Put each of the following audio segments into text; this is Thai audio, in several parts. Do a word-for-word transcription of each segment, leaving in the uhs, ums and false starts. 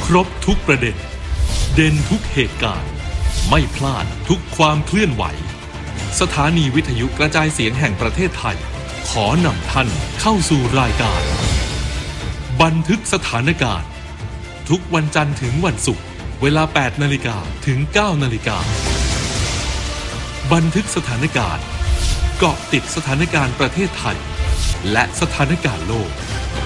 ครบทุกประเด็นเด่นทุกเหตุการณ์ไม่พลาดทุกความเคลื่อนไหวสถานีวิทยุกระจายเสียงแห่งประเทศไทยขอนำท่านเข้าสู่รายการบันทึกสถานการณ์ทุกวันจันทร์ถึงวันศุกร์เวลา แปดนาฬิกา ถึง เก้านาฬิกาบันทึกสถานการณ์เกาะติดสถานการณ์ประเทศไทยและสถานการณ์โลก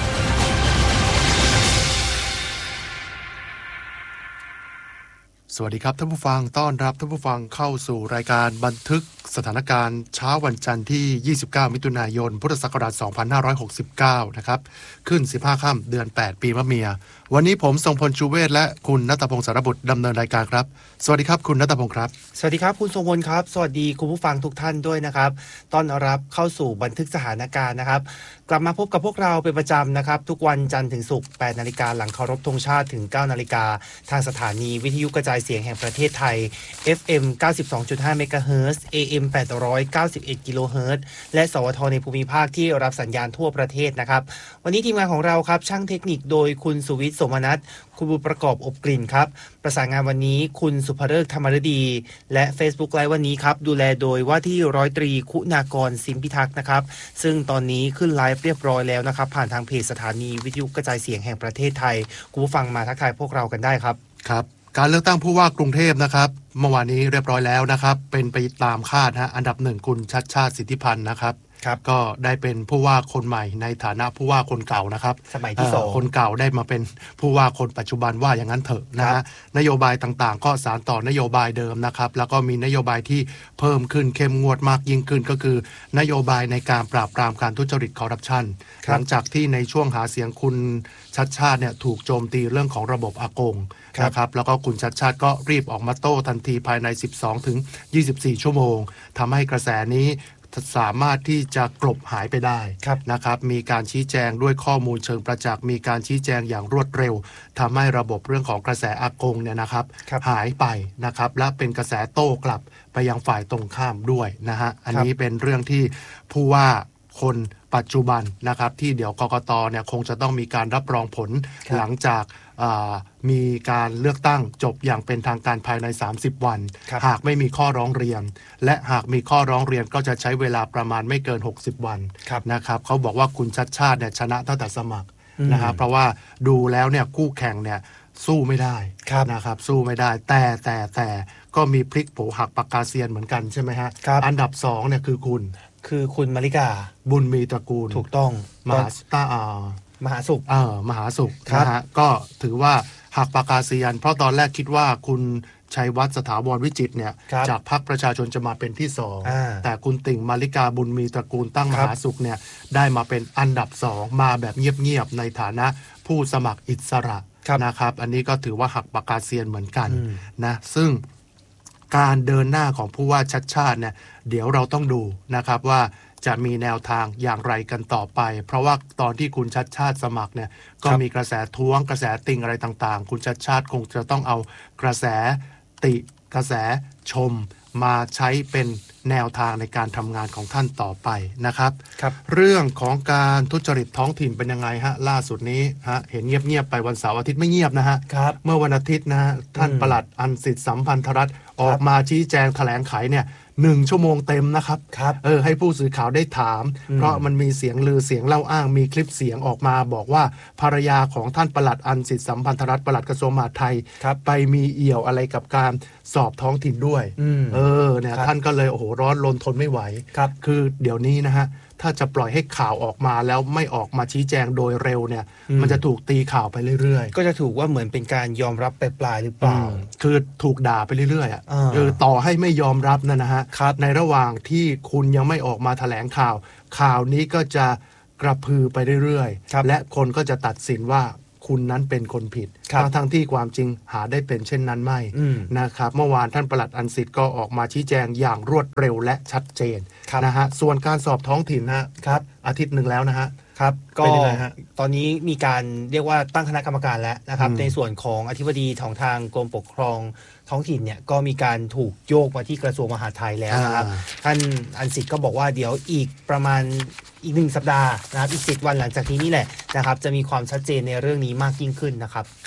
สวัสดีครับท่านผู้ฟังต้อนรับท่านผู้ฟังเข้าสู่รายการบันทึกสถานการณ์เช้าวันจันทร์ที่ยี่สิบเก้ามิถุนายนพุทธศักราชสองพันห้าร้อยหกสิบเก้านะครับขึ้นสิบห้าค่ำเดือนแปดปีมะเมียวันนี้ผมทรงพลชูเวศและคุณณัฐพงศ์สารบุตรดำเนินรายการครับสวัสดีครับคุณณัฐพงศ์ครับสวัสดีครับคุณทรงพลครับสวัสดีคุณผู้ฟังทุกท่านด้วยนะครับต้อนรับเข้าสู่บันทึกสถานการณ์นะครับกลับมาพบกับพวกเราเป็นประจำนะครับทุกวันจันทร์ถึงศุกร์แปดนาฬิกาหลังเคารพธงชาติถึงเก้านาฬิกาทางสถานีวิทยุกระจายเสียงแห่งประเทศไทย เอฟ เอ็ม เก้าสิบสองจุดห้า เมกะเฮิรตซ์ เอ เอ็ม แปดร้อยเก้าสิบเอ็ด กิโลเฮิรตซ์และสวทในภูมิภาคที่รับสัญญาณทั่วประเทศนะครับวันนี้ทีมงานของเราครับช่างเทคนิคโดยคุณสุวิทย์สมนัสคุณบุญประกอบอบกลิ่นครับประสานงานวันนี้คุณสุภฤกษ์ธรรมฤดีและ Facebook ไลฟ์วันนี้ครับดูแลโดยว่าที่ร้อยตรีคุณากรสิมพิทักษ์นะครับซึ่งตอนนี้ขึ้นไลฟ์เรียบร้อยแล้วนะครับผ่านทางเพจสถานีวิทยุกระจายเสียงแห่งประเทศไทยคุณผู้ฟังมาทักทายพวกเรากันได้ครับครับการเลือกตั้งผู้ว่ากรุงเทพนะครับเมื่อวานนี้เรียบร้อยแล้วนะครับเป็นไปตามคาดฮะอันดับหนึ่งคุณชัชชาติสิทธิพันธ์นะครับก็ได้เป็นผู้ว่าคนใหม่ในฐานะผู้ว่าคนเก่านะครับสมัยที่สองคนเก่าได้มาเป็นผู้ว่าคนปัจจุบันว่าอย่างนั้นเถอะนะฮะนโยบายต่างๆก็สานต่อนโยบายเดิมนะครับแล้วก็มีนโยบายที่เพิ่มขึ้นเข้มงวดมากยิ่งขึ้นก็คือนโยบายในการปราบปรามการทุจริตคอร์รัปชันหลังจากที่ในช่วงหาเสียงคุณชัดชาติเนี่ยถูกโจมตีเรื่องของระบบอากงนะครับแล้วก็คุณชัดชาติก็รีบออกมาโต้ทันทีภายใน สิบสองถึงยี่สิบสี่ ชั่วโมงทำให้กระแสนี้สามารถที่จะกลบหายไปได้นะครับมีการชี้แจงด้วยข้อมูลเชิงประจักษ์มีการชี้แจงอย่างรวดเร็วทำให้ระบบเรื่องของกระแสอากงเนี่ยนะครับหายไปนะครับและเป็นกระแสโต้กลับไปยังฝ่ายตรงข้ามด้วยนะฮะอันนี้เป็นเรื่องที่ผู้ว่าคนปัจจุบันนะครับที่เดี๋ยวกกตเนี่ยคงจะต้องมีการรับรองผลหลังจากมีการเลือกตั้งจบอย่างเป็นทางการภายในสามสิบวันหากไม่มีข้อร้องเรียนและหากมีข้อร้องเรียนก็จะใช้เวลาประมาณไม่เกินหกสิบวันนะครับเขาบอกว่าคุณชัดชาติเนี่ยชนะตั้งแต่สมัครนะครับเพราะว่าดูแล้วเนี่ยคู่แข่งเนี่ยสู้ไม่ได้นะครับสู้ไม่ได้แต่แต่แต่ก็มีพลิกโผหักปากกาเซียนเหมือนกันใช่ไหมฮะอันดับสองเนี่ยคือคุณคือคุณมาริกาบุญมีตระกูลถูกต้องมหาตาอ่ามหาสุขเออมหาสุขนะฮะก็ถือว่าหักปากกาเซียนเพราะตอนแรกคิดว่าคุณชัยวัฒน์สถาวรวิจิตรเนี่ยจากพรรคประชาชนจะมาเป็นที่สองแต่คุณติ่งมาริกาบุญมีตระกูลตั้งมหาสุขเนี่ยได้มาเป็นอันดับสองมาแบบเงียบๆในฐานะผู้สมัครอิสระนะครับอันนี้ก็ถือว่าหักปากกาเซียนเหมือนกันนะซึ่งการเดินหน้าของผู้ว่าชัดชาติเนี่ยเดี๋ยวเราต้องดูนะครับว่าจะมีแนวทางอย่างไรกันต่อไปเพราะว่าตอนที่คุณชัดชาติสมัครเนี่ยก็มีกระแสท้วงกระแสติงอะไรต่างๆคุณชัดชาติคงจะต้องเอากระแสติกระแสชมมาใช้เป็นแนวทางในการทำงานของท่านต่อไปนะครับครับเรื่องของการทุจริตท้องถิ่นเป็นยังไงฮะล่าสุดนี้ฮะเห็นเงียบๆไปวันเสาร์อาทิตย์ไม่เงียบนะฮะเมื่อวันอาทิตย์นะฮะท่านปลัดอันสิทธิ์สัมพันธรัตน์ออกมาชี้แจงแถลงไขเนี่ยหนึ่งชั่วโมงเต็มนะครับเออให้ผู้สื่อข่าวได้ถามเพราะมันมีเสียงลือเสียงเล่าอ้างมีคลิปเสียงออกมาบอกว่าภรรยาของท่านปลัดอันสิทธิ์สัมพันธรัตน์ปลัดกระทรวงมหาดไทยไปมีเอี่ยวอะไรกับการสอบท้องถิ่นด้วยเออเนี่ยท่านก็เลยโอ้โหร้อนรนทนไม่ไหวคือเดี๋ยวนี้นะฮะถ้าจะปล่อยให้ข่าวออกมาแล้วไม่ออกมาชี้แจงโดยเร็วเนี่ยมันจะถูกตีข่าวไปเรื่อยๆก็จะถูกว่าเหมือนเป็นการยอมรับไปปลายหรือเปล่าคือถูกด่าไปเรื่อยๆอ่ะคือต่อให้ไม่ยอมรับนะนะฮะในระหว่างที่คุณยังไม่ออกมาแถลงข่าวข่าวนี้ก็จะกระพือไปเรื่อยๆและคนก็จะตัดสินว่าคุณนั้นเป็นคนผิดทั้งทั้งที่ความจริงหาได้เป็นเช่นนั้นไม่นะครับเมื่อวานท่านปลัดอันสิทธิ์ก็ออกมาชี้แจงอย่างรวดเร็วและชัดเจนนะฮะส่วนการสอบท้องถิ่นนะครับอาทิตย์หนึ่งแล้วนะฮะครับก็ตอนนี้มีการเรียกว่าตั้งคณะกรรมการแล้วนะครับในส่วนของอธิบดีของทางกรมปกครองท้องถิ่นเนี่ยก็มีการถูกโยกมาที่กระทรวงมหาดไทยแล้วนะครับท่านอันสิทธิ์ก็บอกว่าเดี๋ยวอีกประมาณอีกหนึ่งสัปดาห์นะครับอีกสิบวันหลังจากนี้นี่แหละนะครับจะมีความชัดเจนในเรื่องนี้มากยิ่งขึ้นนะครับครับ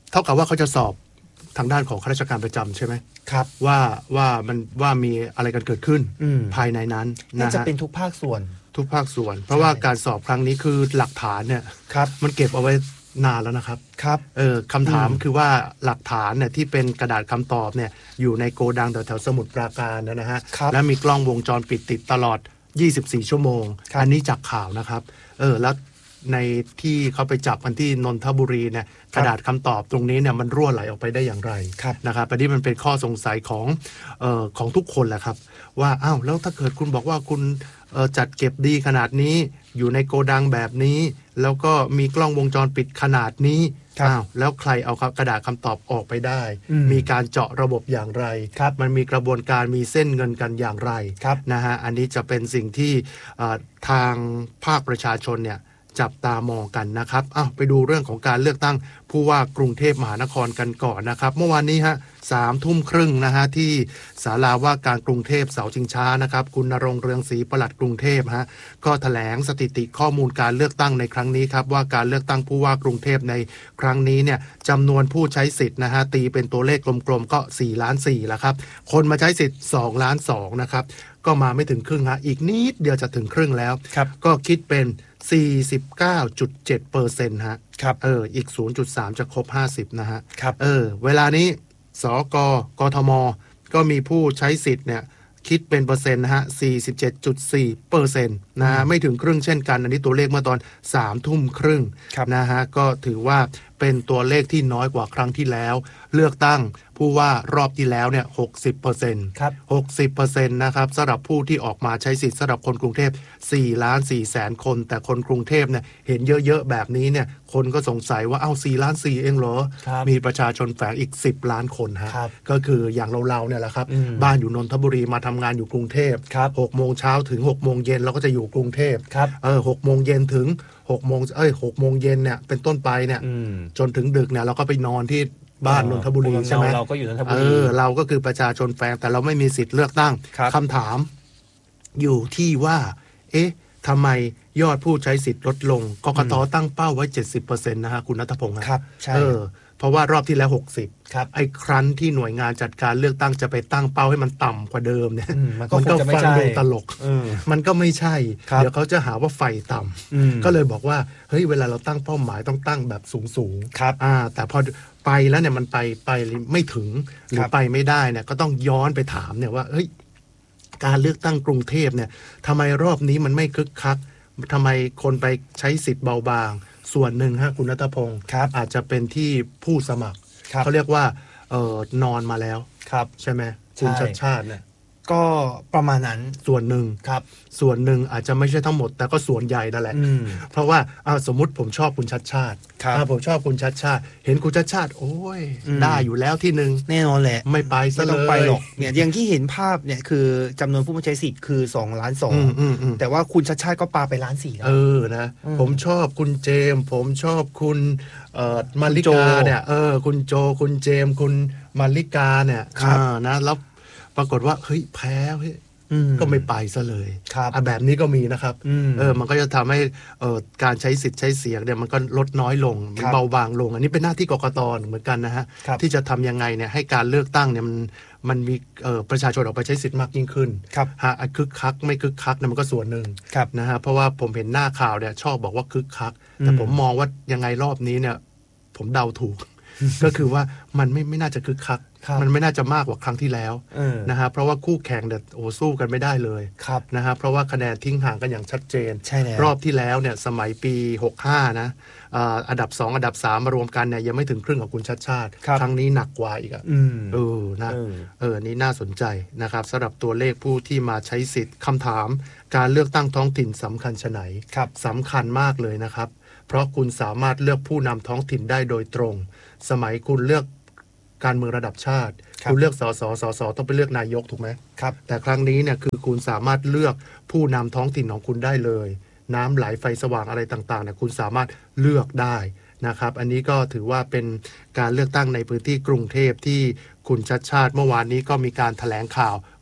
เท่ากับว่าเขาจะสอบทางด้านของข้าราชการประจำใช่ไหมครับว่าว่ามันว่ามีอะไรกันเกิดขึ้นอืมภายในนั้นน่านะจะฮะเป็นทุกภาคส่วนทุกภาคส่วน เพราะว่าการสอบครั้งนี้คือหลักฐานเนี่ยครับมันเก็บเอาไว้นานแล้วนะครับครับเออคำถามอืมคือว่าหลักฐานเนี่ยที่เป็นกระดาษคำตอบเนี่ยอยู่ในโกดังแถวๆสมุทรปราการนะฮะครับและมีกล้องวงจรปิดติดตลอดยี่สิบสี่ชั่วโมงครับอันนี้จากข่าวนะครับเออแล้วในที่เขาไปจับกันที่นนทบุรีเนี่ยกระดาษคำตอบตรงนี้เนี่ยมันรั่วไหลออกไปได้อย่างไรครับนะครับอันนี้มันเป็นข้อสงสัยของเอ่อของทุกคนแหละครับว่าอ้าวแล้วถ้าเกิดคุณบอกว่าคุณเอ่อจัดเก็บดีขนาดนี้อยู่ในโกดังแบบนี้ แล้วก็มีกล้องวงจรปิดขนาดนี้ครับอ้าวแล้วใครเอากระดาษคำตอบออกไปได้อืมมีการเจาะระบบอย่างไรครับมันมีกระบวนการมีเส้นเงินกันอย่างไรครับนะฮะอันนี้จะเป็นสิ่งที่เอ่อทางภาคประชาชนเนี่ยจับตามองกันนะครับอ้าวไปดูเรื่องของการเลือกตั้งผู้ว่ากรุงเทพมหานครกันก่อนนะครับเมื่อวานนี้ฮะสามทุ่มครึ่งนะฮะที่ศาลาว่าการกรุงเทพเสาชิงช้านะครับคุณณรงค์เรืองศรีปลัดกรุงเทพฮะก็แถลงสถิติข้อมูลการเลือกตั้งในครั้งนี้ครับว่าการเลือกตั้งผู้ว่ากรุงเทพในครั้งนี้เนี่ยจำนวนผู้ใช้สิทธิ์นะฮะตีเป็นตัวเลขกลมๆก็สี่ล้านสี่แล้วครับคนมาใช้สิทธิ์สองล้านสองนะครับก็มาไม่ถึงครึ่งฮะอีกนิดเดียวจะถึงครึ่งแล้วครับก็คิดเป็น สี่สิบเก้าจุดเจ็ดเปอร์เซ็นต์ ฮะครับเอออีก ศูนย์จุดสาม จะครบห้าสิบนะฮะครับเออเวลานี้สกกทมก็มีผู้ใช้สิทธิ์เนี่ยคิดเป็นเปอร์เซ็นต์นะฮะ สี่สิบเจ็ดจุดสี่เปอร์เซ็นต์ นะฮะไม่ถึงครึ่งเช่นกันอันนี้ตัวเลขเมื่อตอนสามทุ่มครึ่งครับนะฮะก็ถือว่าเป็นตัวเลขที่น้อยกว่าครั้งที่แล้ว เลือกตั้งผู้ว่ารอบที่แล้วเนี่ย หกสิบเปอร์เซ็นต์ครับหกสิบเปอร์เซ็นต์ นะครับสำหรับผู้ที่ออกมาใช้สิทธิ์สำหรับคนกรุงเทพสี่ล้านสี่แสนคน แต่คนกรุงเทพเนี่ยเห็นเยอะๆแบบนี้เนี่ยคนก็สงสัยว่าเอ้าสี่ล้านสี่เองเหรอครับมีประชาชนแฝงอีกสิบล้านคนฮะครับก็คืออย่างเราๆเนี่ยแหละครับอืมบ้านอยู่นนทบุรีมาทำงานอยู่กรุงเทพครับหกโมงเช้าถึงหกโมงเย็นเราก็จะอยู่กรุงเทพครับเออหกโมงเย็นถึงหกโมงเอ้ยหกโมงเย็นเนี่ยเป็นต้นไปเนี่ยอืมจนถึงดึกเนี่ยเราก็ไปนอนที่บ้านนนทบุรีใช่ไหมเราก็อยู่นนทบุเอรีอเราก็คือประชาชนแฝงแต่เราไม่มีสิทธิ์เลือกตั้งครับคำถามอยู่ที่ว่า เอ๊ะทำไมยอดผู้ใช้สิทธิ์ลดลงกกตตั้งเป้าไว้ เจ็ดสิบเปอร์เซ็นต์ นะฮะคุณณัฐพงศ์ฮะครับใช่เออเพราะว่ารอบที่แล้วหกสิบครับไอ้ครั้นที่หน่วยงานจัดการเลือกตั้งจะไปตั้งเป้าให้มันต่ำกว่าเดิมเนี่ยอืมมันก็คงจะไม่ฟังใช่ดูตลกเออมันก็ไม่ใช่ครับเดี๋ยวเขาจะหาว่าไฟต่ำอืมก็เลยบอกว่าเฮ้ยเวลาเราตั้งเป้าหมายต้องตั้งแบบสูงสูงๆครับอ่าแต่พอไปแล้วเนี่ยมันไปไปไม่ถึงหรือครับไปไม่ได้เนี่ยก็ต้องย้อนไปถามเนี่ยว่าเฮ้ยการเลือกตั้งกรุงเทพเนี่ยทำไมรอบนี้มันไม่คึกคักทำไมคนไปใช้สิทธิ์เบาบางส่วนหนึ่งฮะคุณณัฐพงศ์ครับอาจจะเป็นที่ผู้สมัครครับเขาเรียกว่าเออนอนมาแล้วครับใช่ไหมคุณใช่ชัดชาติเนี่ยก็ประมาณนั้นส่วนหนึ่งครับส่วนหนึ่งอาจจะไม่ใช่ทั้งหมดแต่ก็ส่วนใหญ่นั่นแหละอืมเพราะว่าอ่าสมมุติผมชอบคุณชัดชาติครับอ่าผมชอบคุณชัดชาติ เห็นคุณชัดชาติ โอ้ยอืมได้อยู่แล้วที่หนึ่งแน่นอนแหละไม่ไปซะไม่เลต้องยไปหรอกเนี่ยอย่างที่เห็นภาพเนี่ยคือจำนวนผู้มาใช้สิทธิ์คือสองล้านสองอืมอืมอืมแต่ว่าคุณชัดชาติก็ปาไปล้านสี่แล้วเออนะอืมผมชอบคุณเจมส์ผมชอบคุณเอ่อมาริคุณโจกาเนี่ยเออคุณโจคุณเจมส์คุณมาริกาเนี่ยครับอ่านะแล้วปรากฏว่าเฮ้ยแพ้เฮ้ยอืมก็ไม่ไปซะเลยครับอ่ะแบบนี้ก็มีนะครับอืมเออมันก็จะทำให้เอ่อการใช้สิทธิ์ใช้เสียงเนี่ยมันก็ลดน้อยลงครับเบาบางลง อันนี้เป็นหน้าที่กกตเหมือนกันนะฮะครับที่จะทำยังไงเนี่ยให้การเลือกตั้งเนี่ยมันมันมีเอ่อประชาชนออกไปใช้สิทธิ์มากยิ่งขึ้นครับฮะอ่ะคึกคักไม่คึกคักเนี่ยมันก็ส่วนหนึ่งครับนะฮะเพราะว่าผมเห็นหน้าข่าวเนี่ยชอบบอกว่าคึกคัก แต่อืมผมมองว่ายังไงรอบนี้เนี่ย ผมเดาถูก ก็คือว่ามันไม่ไม่น่าจะคึกคักครับมันไม่น่าจะมากกว่าครั้งที่แล้วเออนะฮะเพราะว่าคู่แข่งเนี่ยโอ้สู้กันไม่ได้เลยครับนะฮะเพราะว่าคะแนนทิ้งห่างกันอย่างชัดเจนใช่แล้วรอบที่แล้วเนี่ยสมัยปีหกสิบห้านะอ่าอันดับสองอันดับสามมารวมกันเนี่ยยังไม่ถึงครึ่งของคุณชัดชาติครับครั้งนี้หนักกว่าอีกอะอืมเออนะเออเออนี่น่าสนใจนะครับสำหรับตัวเลขผู้ที่มาใช้สิทธิ์คำถาม การเลือกตั้งท้องถิ่นสำคัญชะไหนครับสำคัญมากเลยนะครับ เพราะคุณสามารถเลือกผู้นำท้องถิ่นได้โดยตรง สมัยคุณเลือกการเมืองระดับชาติครับคุณเลือกสสสสต้องไปเลือกนายกถูกไหมครับแต่ครั้งนี้เนี่ยคือคุณสามารถเลือกผู้นำท้องถิ่นของคุณได้เลย น้ำไหลไฟสว่างอะไรต่างๆเนี่ยคุณสามารถเลือกได้นะครับ อันนี้ก็ถือว่าเป็นการเลือกตั้งในพื้นที่กรุงเทพที่คุณชัดชาติเมื่อวานนี้ก็มีการแถลงข่าว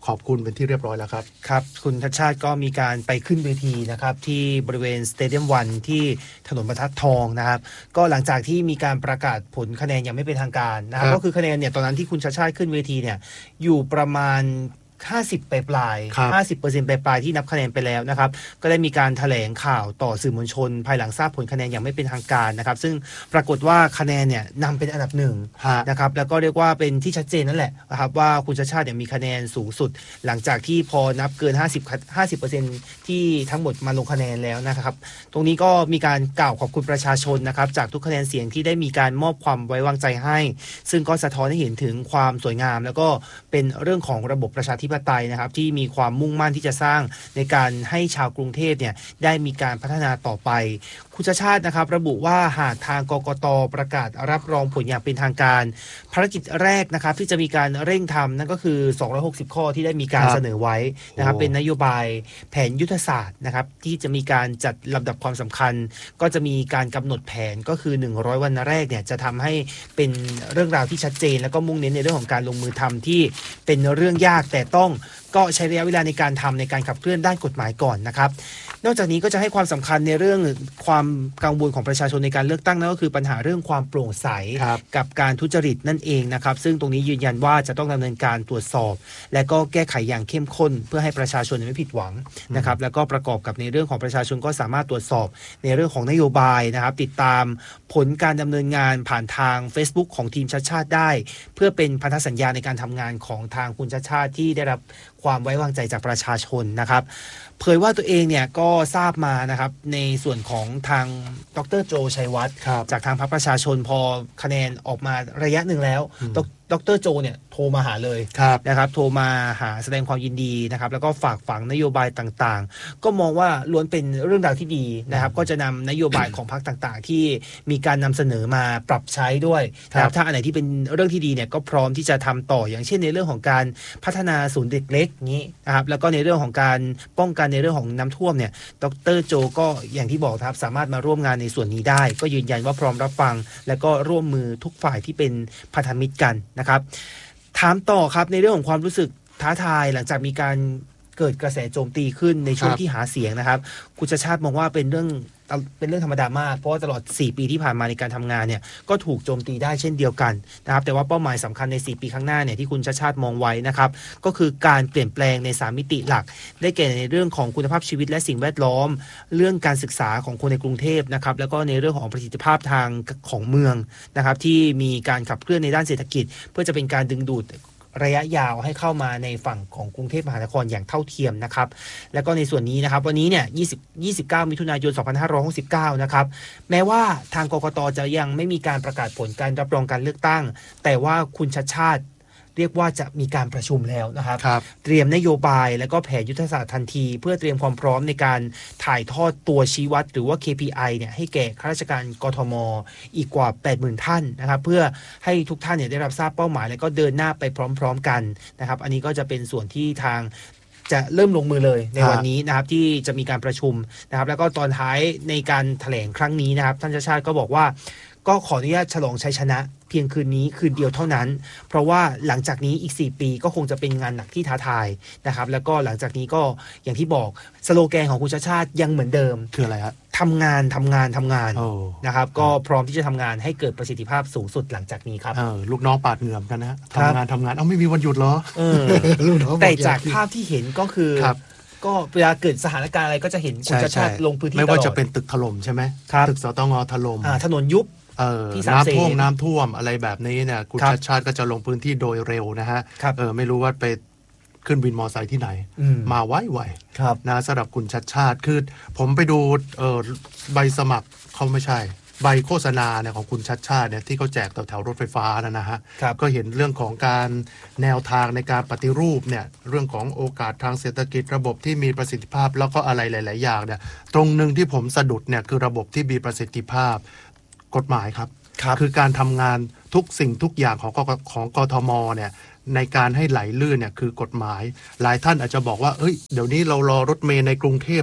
ขอบคุณเป็นที่เรียบร้อยแล้วครับครับคุณชัชชาติก็มีการไปขึ้นเวทีนะครับที่บริเวณสเตเดียมวันที่ถนนบรรทัดทองนะครับก็หลังจากที่มีการประกาศผลคะแนนยังไม่เป็นทางการนะครับก็คือคะแนนเนี่ยตอนนั้นที่คุณชัชชาติขึ้นเวทีเนี่ยอยู่ประมาณห้าสิบปลายปลาย ห้าสิบเปอร์เซ็นต์ ปลายปลายที่นับคะแนนไปแล้วนะครับก็ได้มีการแถลงข่าวต่อสื่อมวลชนภายหลังทราบผลคะแนนอย่างไม่เป็นทางการนะครับซึ่งปรากฏว่าคะแนนเนี่ยนำเป็นอันดับหนึ่งนะครับแล้วก็เรียกว่าเป็นที่ชัดเจนนั่นแหละนะครับว่าคุณชัชชาติเนี่ยมีคะแนนสูงสุดหลังจากที่พอนับเกิน ห้าสิบ ห้าสิบเปอร์เซ็นต์ ที่ทั้งหมดมาลงคะแนนแล้วนะครับตรงนี้ก็มีการกล่าวขอบคุณประชาชนนะครับจากทุกคะแนนเสียงที่ได้มีการมอบความไว้วางใจให้ซึ่งก็สะท้อนให้เห็นถึงความสวยงามแล้วก็เป็นเรื่องของระบบประชาธิปไตยนะครับที่มีความมุ่งมั่นที่จะสร้างในการให้ชาวกรุงเทพเนี่ยได้มีการพัฒนาต่อไปคุณชัชชาตินะครับระบุว่าหากทางกกต.ประกาศรับรองผลอย่างเป็นทางการภารกิจแรกนะครับที่จะมีการเร่งทำนั่นก็คือสองร้อยหกสิบข้อที่ได้มีการเสนอไว้นะครับเป็นนโยบายแผนยุทธศาสตร์นะครับที่จะมีการจัดลำดับความสำคัญก็จะมีการกำหนดแผนก็คือหนึ่งร้อยวันแรกเนี่ยจะทำให้เป็นเรื่องราวที่ชัดเจนแล้วก็มุ่งเน้นในเรื่องของการลงมือทำที่เป็นเรื่องยากแต่ต้องก็ใช้ระยะเวลาในการทำในการขับเคลื่อนด้านกฎหมายก่อนนะครับนอกจากนี้ก็จะให้ความสำคัญในเรื่องความกังวลของประชาชนในการเลือกตั้งนั่นก็คือปัญหาเรื่องความโปร่งใสกับการทุจริตนั่นเองนะครับซึ่งตรงนี้ยืนยันว่าจะต้องดำเนินการตรวจสอบและก็แก้ไขอย่างเข้มข้นเพื่อให้ประชาชนไม่ผิดหวังนะครับแล้วก็ประกอบกับในเรื่องของประชาชนก็สามารถตรวจสอบในเรื่องของนโยบายนะครับติดตามผลการดำเนินงานผ่านทาง Facebook ของทีมชัชชาติได้เพื่อเป็นพันธสัญญาในการทำงานของทางคุณชัชชาติที่ได้รับความไว้วางใจจากประชาชนนะครับเผยว่าตัวเองเนี่ยก็ทราบมานะครับในส่วนของทางดร.โจชัยวัฒน์จากทางพรรคประชาชนพอคะแนนออกมาระยะหนึ่งแล้วดร.โจเนี่ยโทรมาหาเลยนะครับโทรมาหาแสดงความยินดีนะครับแล้วก็ฝากฝังนโยบายต่างๆก็มองว่าล้วนเป็นเรื่องราวที่ดีนะครับก็จะนำนโยบายของพรรคต่างๆที่มีการนำเสนอมาปรับใช้ด้วยนะครับถ้าอันไหนที่เป็นเรื่องที่ดีเนี่ยก็พร้อมที่จะทำต่ออย่างเช่นในเรื่องของการพัฒนาศูนย์เด็กเล็กนี้นะครับแล้วก็ในเรื่องของการป้องกันในเรื่องของน้ำท่วมเนี่ยดร.โจก็อย่างที่บอกครับสามารถมาร่วมงานในส่วนนี้ได้ก็ยืนยันว่าพร้อมรับฟังและก็ร่วมมือทุกฝ่ายที่เป็นพันธมิตรกันนะครับถามต่อครับในเรื่องของความรู้สึกท้าทายหลังจากมีการเกิดกระแสโจมตีขึ้นในช่วงที่หาเสียงนะครับคุณชัชชาติมองว่าเป็นเรื่องเป็นเรื่องธรรมดามากเพราะว่าตลอดสี่ปีที่ผ่านมาในการทำงานเนี่ยก็ถูกโจมตีได้เช่นเดียวกันนะครับแต่ว่าเป้าหมายสำคัญในสี่ปีข้างหน้าเนี่ยที่คุณชัชชาติมองไว้นะครับก็คือการเปลี่ยนแปลงในสามมิติหลักได้แก่ในเรื่องของคุณภาพชีวิตและสิ่งแวดล้อมเรื่องการศึกษาของคนในกรุงเทพนะครับแล้วก็ในเรื่องของประสิทธิภาพทางของเมืองนะครับที่มีการขับเคลื่อนในด้านเศรษฐกิจเพื่อจะเป็นการดึงดูดระยะยาวให้เข้ามาในฝั่งของกรุงเทพมหานครอย่างเท่าเทียมนะครับแล้วก็ในส่วนนี้นะครับวันนี้เนี่ยยี่สิบ ยี่สิบเก้ามิถุนายนสองพันห้าร้อยหกสิบเก้านะครับแม้ว่าทางกกต.จะยังไม่มีการประกาศผลการรับรองการเลือกตั้งแต่ว่าคุณชัชชาติเรียกว่าจะมีการประชุมแล้วนะครับเตรียมนโยบายและก็แผนยุทธศาสตร์ทันทีเพื่อเตรียมความพร้อมในการถ่ายทอดตัวชี้วัดหรือว่า เค พี ไอ เนี่ยให้แก่ข้าราชการกทม.อีกกว่า แปดหมื่น ท่านนะครับเพื่อให้ทุกท่านเนี่ยได้รับทราบเป้าหมายและก็เดินหน้าไปพร้อมๆกันนะครับอันนี้ก็จะเป็นส่วนที่ทางจะเริ่มลงมือเลยในวันนี้นะครับที่จะมีการประชุมนะครับแล้วก็ตอนท้ายในการแถลงครั้งนี้นะครับท่านชัชชาติก็บอกว่าก็ขออนุญาตฉลองชัยชนะเพียงคืนนี้คืนเดียวเท่านั้นเพราะว่าหลังจากนี้อีกสี่ปีก็คงจะเป็นงานหนักที่ท้าทายนะครับแล้วก็หลังจากนี้ก็อย่างที่บอกสโลแกนของคุณชัชชาติยังเหมือนเดิมคืออะไรครับทำงานทำงานทำงานนะครับก็พร้อมที่จะทำงานให้เกิดประสิทธิภาพสูงสุดหลังจากนี้ครับลูกน้องปาดเหงื่อกันนะทำงานทำงานเอาไม่มีวันหยุดเหรอแต่จากภาพที่เห็นก็คือก็เวลาเกิดสถานการณ์อะไรก็จะเห็นคุณชัชชาติลงพื้นที่ตลอดไม่ว่าจะเป็นตึกถล่มใช่ไหมตึกสตงถล่มถนนยุบน้ำท่วมน้ำท่วมอะไรแบบนี้เนี่ยคุณชัชชาติก็จะลงพื้นที่โดยเร็วนะฮะเออไม่รู้ว่าไปขึ้นวินมอไซค์ที่ไหนมาไวๆนะสำหรับคุณชัชชาติคือผมไปดูใบสมัครเขาไม่ใช่ใบโฆษณาเนี่ยของคุณชัชชาติเนี่ยที่เขาแจกแถวๆรถไฟฟ้านะนะฮะก็เห็นเรื่องของการแนวทางในการปฏิรูปเนี่ยเรื่องของโอกาสทางเศรษฐกิจระบบที่มีประสิทธิภาพแล้วก็อะไรหลายๆอย่างเนี่ยตรงหนึ่งที่ผมสะดุดเนี่ยคือระบบที่มีประสิทธิภาพกฎหมายครับ คือการทำงานทุกสิ่งทุกอย่างของของกทมเนี่ยในการให้ไหลลื่นเนี่ยคือกฎหมายหลายท่านอาจจะบอกว่าเอ้ยเดี๋ยวนี้เรารอรถเมล์ในกรุงเทพเนี่ย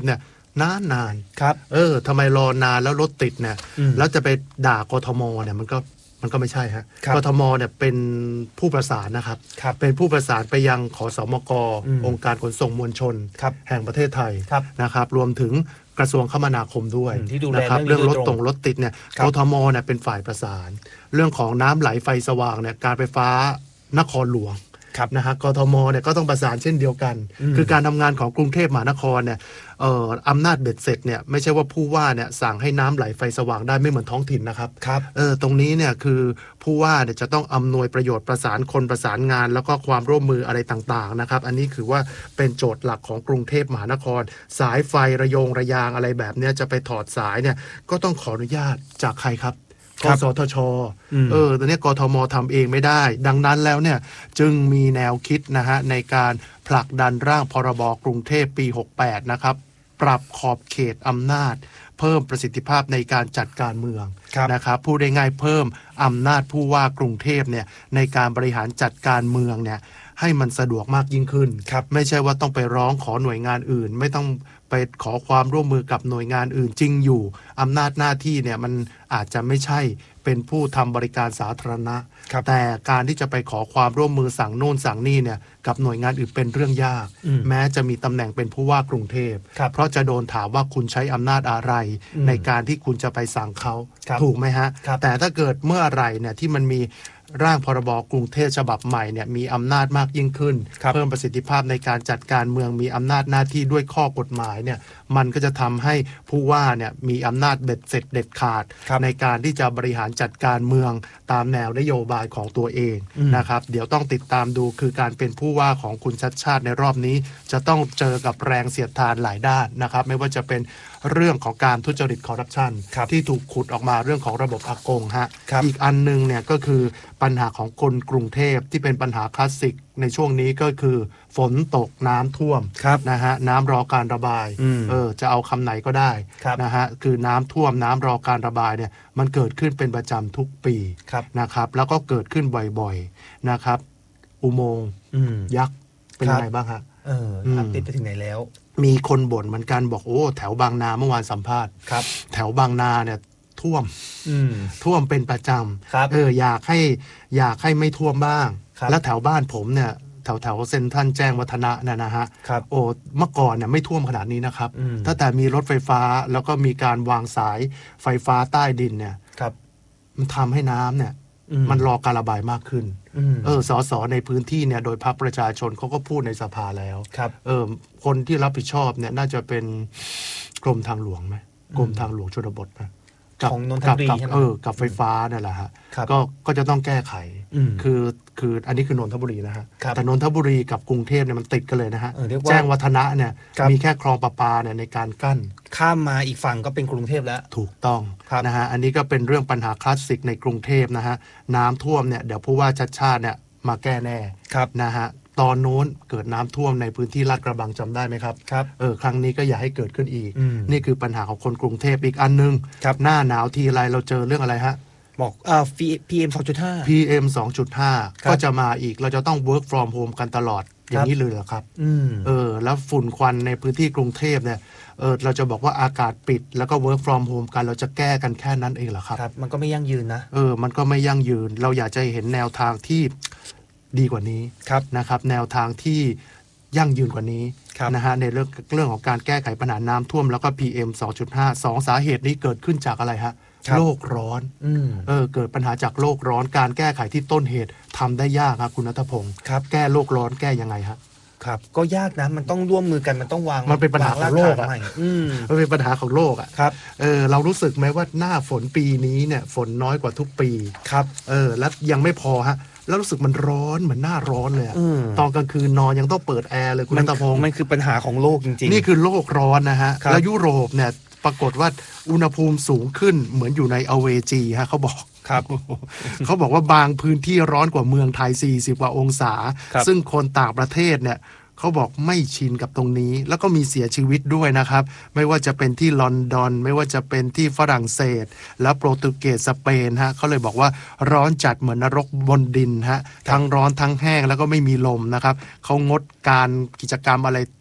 นานนานครับเออทำไมรอนานแล้วรถติดเนี่ยแล้วจะไปด่ากทมเนี่ยมันก็มันก็ไม่ใช่ฮะกทมเนี่ยเป็นผู้ประสานนะครับเป็นผู้ประสานไปยังขสมกองค์การขนส่งมวลชนแห่งประเทศไทยนะครับรวมถึงกระทรวงคมนาคมด้วยนะครับเรื่องรถตรงรถติดเนี่ยกทมเนี่ยเป็นฝ่ายประสานเรื่องของน้ำไหลไฟสว่างเนี่ยการไฟฟ้านครหลวงนะฮะกทมเนี่ยก็ต้องประสานเช่นเดียวกันคือการทำงานของกรุงเทพมหานครเนี่ยเอ่ออำนาจเบ็ดเสร็จเนี่ยไม่ใช่ว่าผู้ว่าเนี่ยสั่งให้น้ำไหลไฟสว่างได้ไม่เหมือนท้องถิ่นนะครับเออตรงนี้เนี่ยคือผู้ว่าเนี่ยจะต้องอำนวยประโยชน์ประสานคนประสานงานแล้วก็ความร่วมมืออะไรต่างๆนะครับอันนี้คือว่าเป็นโจทย์หลักของกรุงเทพมหานครสายไฟระโยงระยางอะไรแบบนี้จะไปถอดสายเนี่ยก็ต้องขออนุญาตจากใครครับกสทช.เออตอนนี้กทม.ทำเองไม่ได้ดังนั้นแล้วเนี่ยจึงมีแนวคิดนะฮะในการผลักดันร่างพรบกรุงเทพปีหกสิบแปดนะครับปรับขอบเขตอำนาจเพิ่มประสิทธิภาพในการจัดการเมืองนะครับพูดได้ง่ายเพิ่มอำนาจผู้ว่ากรุงเทพเนี่ยในการบริหารจัดการเมืองเนี่ยให้มันสะดวกมากยิ่งขึ้นไม่ใช่ว่าต้องไปร้องขอหน่วยงานอื่นไม่ต้องไปขอความร่วมมือกับหน่วยงานอื่นจริงอยู่อำนาจหน้าที่เนี่ยมันอาจจะไม่ใช่เป็นผู้ทำบริการสาธารณะแต่การที่จะไปขอความร่วมมือสั่งโน่นสั่งนี่เนี่ยกับหน่วยงานอื่นเป็นเรื่องยากแม้จะมีตำแหน่งเป็นผู้ว่ากรุงเทพเพราะจะโดนถามว่าคุณใช้อำนาจอะไรในการที่คุณจะไปสั่งเขาถูกไหมฮะแต่ถ้าเกิดเมื่อไหร่เนี่ยที่มันมีร่างพรบกรุงเทพฉบับใหม่เนี่ยมีอำนาจมากยิ่งขึ้นเพิ่มประสิทธิภาพในการจัดการเมืองมีอำนาจหน้าที่ด้วยข้อกฎหมายเนี่ยมันก็จะทำให้ผู้ว่าเนี่ยมีอำนาจเบ็ดเสร็จเด็ดขาดในการที่จะบริหารจัดการเมืองตามแนวนโยบายของตัวเองนะครับเดี๋ยวต้องติดตามดูคือการเป็นผู้ว่าของคุณชัชชาติในรอบนี้จะต้องเจอกับแรงเสียดทานหลายด้านนะครับไม่ว่าจะเป็นเรื่องของการทุจริตคอร์รัปชันที่ถูกขุดออกมาเรื่องของระบบอากงฮะอีกอันนึงเนี่ยก็คือปัญหาของคนกรุงเทพที่เป็นปัญหาคลาสสิกในช่วงนี้ก็คือฝนตกน้ำท่วมนะฮะน้ำรอการระบายเออจะเอาคำไหนก็ได้นะฮะคือน้ำท่วมน้ำรอการระบายเนี่ยมันเกิดขึ้นเป็นประจำทุกปีนะครับแล้วก็เกิดขึ้นบ่อยๆนะครับอุโมงค์ยักษ์เป็นยังไงบ้างฮะเออติดไปถึงไหนแล้วมีคนบ่นเหมือนกันบอกโอ้แถวบางนาเมื่อวานสัมภาษณ์แถวบางนาเนี่ยท่วมท่วมเป็นประจำเอออยากให้อยากให้ไม่ท่วมบ้างแล้วแถวบ้านผมเนี่ยแถวแถวเซ็นทรัลแจ้งวัฒนะเนี่ยนะฮะโอ้เมื่อก่อนเนี่ยไม่ท่วมขนาดนี้นะครับตั้งแต่มีรถไฟฟ้าแล้วก็มีการวางสายไฟฟ้าใต้ดินเนี่ยมันทำให้น้ำเนี่ยมันรอการระบายมากขึ้นเออสสในพื้นที่เนี่ยโดยพรรคประชาชนเขาก็พูดในสภาแล้วเออคนที่รับผิดชอบเนี่ยน่าจะเป็นกรมทางหลวงไหมกรมทางหลวงชนบทนะของนนทบุรีใช่ไหมเออกับไฟฟ้านั่นแหละฮะก็ก็จะต้องแก้ไขคือคืออันนี้คือนนทบุรีนะฮะแต่นนทบุรีกับกรุงเทพเนี่ยมันติดกันเลยนะฮะแจ้งวัฒนะเนี่ยมีแค่คลองประปาเนี่ยในการกั้นข้ามมาอีกฝั่งก็เป็นกรุงเทพแล้วถูกต้องนะฮะอันนี้ก็เป็นเรื่องปัญหาคลาสสิกในกรุงเทพนะฮะน้ำท่วมเนี่ยเดี๋ยวผู้ว่าชัดชาติเนี่ยมาแก้แน่นะฮะตอนโน้นเกิดน้ำท่วมในพื้นที่ลาดกระบังจำได้ไหมครับครับเออครั้งนี้ก็อย่าให้เกิดขึ้นอีกนี่คือปัญหาของคนกรุงเทพอีกอันนึงหน้าหนาวทีไรเราเจอเรื่องอะไรฮะบอกเอ่อ พี เอ็ม สองจุดห้าพี เอ็ม สองจุดห้า ก็จะมาอีกเราจะต้อง work from home กันตลอดอย่างนี้เลยเหรอครับเออแล้วฝุ่นควันในพื้นที่กรุงเทพเนี่ยเออเราจะบอกว่าอากาศปิดแล้วก็ work from home กันเราจะแก้กันแค่นั้นเองเหรอครับครับมันก็ไม่ยั่งยืนนะเออมันก็ไม่ยั่งยืนเราอยากจะเห็นแนวทางที่ดีกว่านี้นะครับแนวทางที่ยั่งยืนกว่านี้นะฮะในเรื่องเรื่องของการแก้ไขปัญหาน้ำท่วมแล้วก็ พี เอ็ม สองจุดห้า สองสาเหตุนี้เกิดขึ้นจากอะไรฮะโลกร้อนเออเกิดปัญหาจากโลกร้อนการแก้ไขที่ต้นเหตุทำได้ยากครับคุณณัฐพงศ์แก้โลกร้อนแก้ยังไงฮะครับก็ยากนะมันต้องร่วมมือกันมันต้องวางมันเป็นปัญหาของโลกอ่ะมันเป็นปัญหาของโลกอ่ะครับเออเรารู้สึกไหมว่าหน้าฝนปีนี้เนี่ยฝนน้อยกว่าทุกปีครับเออแล้วยังไม่พอฮะแล้วรู้สึกมันร้อนเหมือนหน้าร้อนเลยอะตอนกลางคืนนอนยังต้องเปิดแอร์เลยคุณณัฐพงศ์มันคือปัญหาของโลกจริงๆนี่คือโลกร้อนนะฮะแล้วยุโรปเนี่ยปรากฏว่าอุณหภูมิสูงขึ้นเหมือนอยู่ในอเวจีฮะเขาบอกครับเขาบอกว่าบางพื้นที่ร้อนกว่าเมืองไทยสี่สิบกว่าองศาซึ่งคนต่างประเทศเนี่ยเขาบอกไม่ชินกับตรงนี้แล้วก็มีเสียชีวิตด้วยนะครับไม่ว่าจะเป็นที่ลอนดอนไม่ว่าจะเป็นที่ฝรั่งเศสแล้วโปรตุเกสสเปนฮะเขาเลยบอกว่าร้อนจัดเหมือนนรกบนดินฮะทั้งร้อนทั้งแห้งแล้วก็ไม่มีลมนะครับเขางดการกิจกรรมอะไร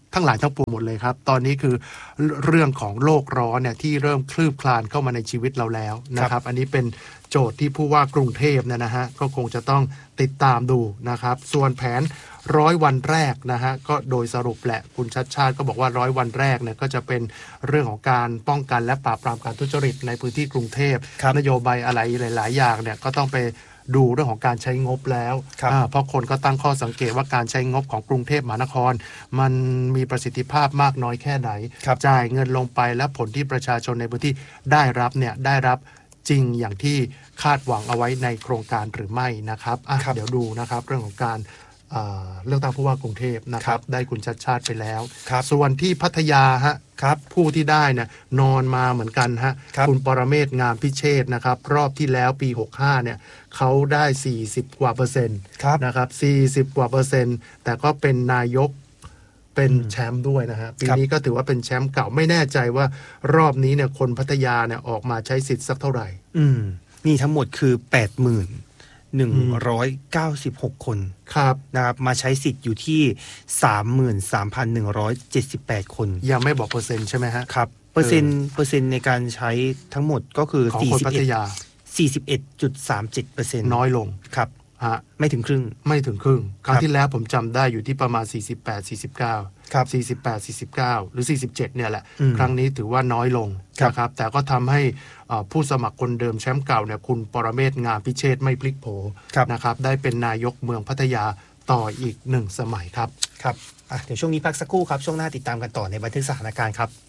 ทั้งหลายทั้งปวงหมดเลยครับตอนนี้คือเรื่องของโลกร้อนเนี่ยที่เริ่มคลืบคลานเข้ามาในชีวิตเราแล้วนะครับอันนี้เป็นโจทย์ที่ผู้ว่ากรุงเทพเนี่ยนะฮะก็คงจะต้องติดตามดูนะครับส่วนแผนร้อยวันแรกนะฮะก็โดยสรุปแหละคุณชัชชาติก็บอกว่าร้อยวันแรกเนี่ยก็จะเป็นเรื่องของการป้องกันและปราบปรามการทุจริตในพื้นที่กรุงเทพนโยบายอะไรหลายๆอย่างเนี่ยก็ต้องไปดูเรื่องของการใช้งบแล้วเพราะคนก็ตั้งข้อสังเกตว่าการใช้งบของกรุงเทพมหานครมันมีประสิทธิภาพมากน้อยแค่ไหนจ่ายเงินลงไปและผลที่ประชาชนในพื้นที่ได้รับเนี่ยได้รับจริงอย่างที่คาดหวังเอาไว้ในโครงการหรือไม่นะครับเดี๋ยวดูนะครับเรื่องของการเลือกตั้งผู้ว่ากรุงเทพนะครับได้คุณชัชชาติไปแล้วส่วนที่พัทยาฮะครับผู้ที่ได้เนี่ยนอนมาเหมือนกันฮะ ค, คุณปรเมศงามพิเชษนะครับรอบที่แล้วปีหกสิบห้าเนี่ยเขาได้สี่สิบกว่าเปอร์เซ็นต์นะครับสี่สิบกว่าเปอร์เซ็นต์แต่ก็เป็นนายกเป็นแชมป์ด้วยนะฮะปีนี้ก็ถือว่าเป็นแชมป์เก่าไม่แน่ใจว่ารอบนี้เนี่ยคนพัทยาเนี่ยออกมาใช้สิทธิ์สักเท่าไหร่อืมนี่ทั้งหมดคือ แปดหมื่นหนึ่งร้อยเก้าสิบหก คนครับนะครับมาใช้สิทธิ์อยู่ที่ สามหมื่นสามพันหนึ่งร้อยเจ็ดสิบแปด คนยังไม่บอกเปอร์เซ็นต์ใช่ไหมฮะครับเปอร์เซ็นต์เปอร์เซ็นต์ในการใช้ทั้งหมดก็คือของคนพัทยาสี่สิบเอ็ดจุดสามเจ็ดเปอร์เซ็นต์น้อยลงครับฮะไม่ถึงครึ่งไม่ถึงครึ่งครั้งที่แล้วผมจำได้อยู่ที่ประมาณสี่สิบแปด สี่สิบเก้าครับสี่สิบแปด สี่สิบเก้าหรือสี่สิบเจ็ดเนี่ยแหละครั้งนี้ถือว่าน้อยลงนะครับแต่ก็ทำให้ผู้สมัครคนเดิมแชมป์เก่าเนี่ยคุณปรเมศงามพิเชษไม่พลิกโผนะครับได้เป็นนายกเมืองพัทยาต่ออีกหนึ่งสมัยครับครับเดี๋ยวช่วงนี้พักสักครู่ครับช่วงหน้าติดตามกันต่อในบันทึกสถานการณ์ครับ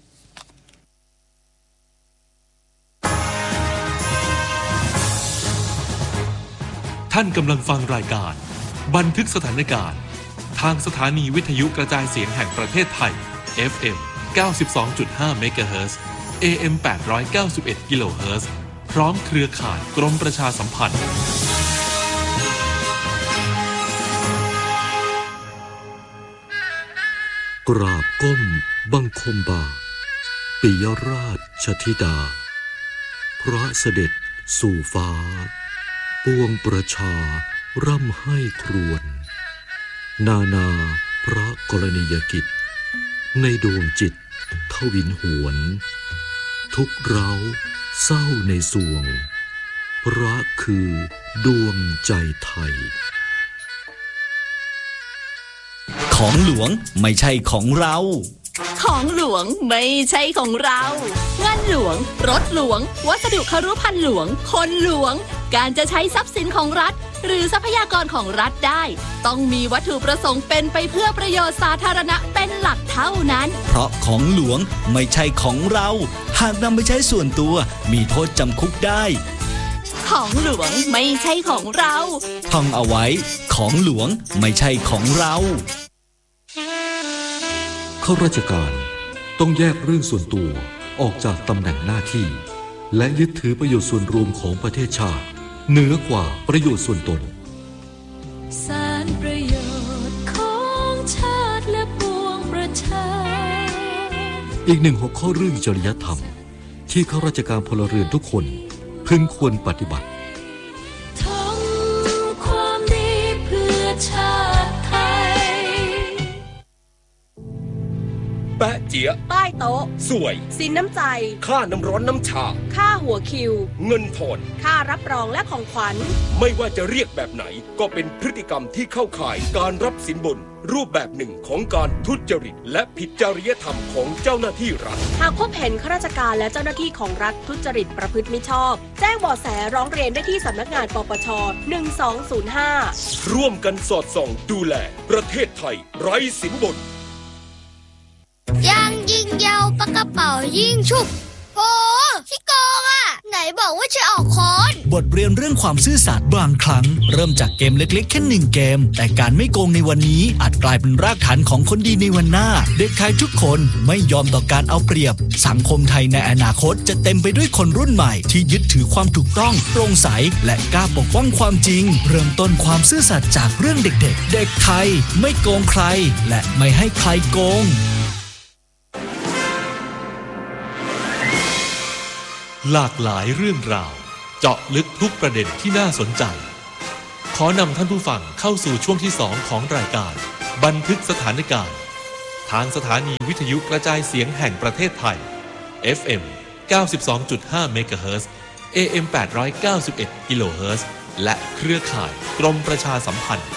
ท่านกำลังฟังรายการบันทึกสถานการณ์ทางสถานีวิทยุกระจายเสียงแห่งประเทศไทย เอฟ เอ็ม เก้าสิบสองจุดห้า เมกะเฮิรตซ์ เอ เอ็ม แปดร้อยเก้าสิบเอ็ด กิโลเฮิรตซ์พร้อมเครือข่ายกรมประชาสัมพันธ์กราบก้มบังคมบาทปิยราชธิดาพระเสด็จสู่ฟ้าปวงประชาร่ำให้ครวญนานาพระกรณียกิจในดวงจิตทวินหวนทุกเร้าเศร้าในสวงพระคือดวงใจไทยของหลวงไม่ใช่ของเราของหลวงไม่ใช่ของเราเงินหลวงรถหลวงวัสดุครุภัณฑ์หลวงคนหลวงการจะใช้ทรัพย์สินของรัฐหรือทรัพยากรของรัฐได้ต้องมีวัตถุประสงค์เป็นไปเพื่อประโยชน์สาธารณะเป็นหลักเท่านั้นเพราะของหลวงไม่ใช่ของเราหากนำไปใช้ส่วนตัวมีโทษจำคุกได้ของหลวงไม่ใช่ของเราท่องเอาไว้ของหลวงไม่ใช่ของเราข้าราชการต้องแยกเรื่องส่วนตัวออกจากตำแหน่งหน้าที่และยึดถือประโยชน์ส่วนรวมของประเทศชาติเหนือกว่าประโยชน์ส่วนตนสารประโยชน์ของชาติและปวงประชาอีกหนึ่งหัวข้อเรื่องจริยธรรมที่ข้าราชการพลเรือนทุกคนพึงควรปฏิบัติทำความดีเพื่อชาติไทยแปะเจี๊ยใต้โต๊ะสวยสินน้ำใจค่าน้ำร้อนน้ำชาค่าหัวคิวเงินทอนค่ารับรองและของขวัญไม่ว่าจะเรียกแบบไหนก็เป็นพฤติกรรมที่เข้าข่ายการรับสินบนรูปแบบหนึ่งของการทุจริตและผิดจริยธรรมของเจ้าหน้าที่รัฐหากพบเห็นข้าราชการและเจ้าหน้าที่ของรัฐทุจริตประพฤติมิชอบแจ้งเบาะแสร้องเรียนได้ที่สำนักงานปปชหนึ่งสองศูนย์ห้าร่วมกันสอดส่องดูแลประเทศไทยไร้สินบนยังยิงยาวปากกระเป๋ายิงฉุบโอ้ขี้โกงอ่ะไหนบอกว่าจะออกค้อนบทเรียนเรื่องความซื่อสัตย์บางครั้งเริ่มจากเกมเล็กๆแค่หนึ่งเกมแต่การไม่โกงในวันนี้อาจกลายเป็นรากฐานของคนดีในวันหน้าเด็กไทยทุกคนไม่ยอมต่อการเอาเปรียบสังคมไทยในอนาคตจะเต็มไปด้วยคนรุ่นใหม่ที่ยึดถือความถูกต้องโปร่งใสและกล้าปกป้องความจริงเริ่มต้นความซื่อสัตย์จากเรื่องเด็กๆเด็กไทยไม่โกงใครและไม่ให้ใครโกงหลากหลายเรื่องราวเจาะลึกทุกประเด็นที่น่าสนใจขอนำท่านผู้ฟังเข้าสู่ช่วงที่สองของรายการบันทึกสถานการณ์ทางสถานีวิทยุกระจายเสียงแห่งประเทศไทย เอฟ เอ็ม เก้าสิบสองจุดห้า เมกะเฮิรตซ์ เอ เอ็ม แปดร้อยเก้าสิบเอ็ด กิโลเฮิรตซ์ และเครือข่ายกรมประชาสัมพันธ์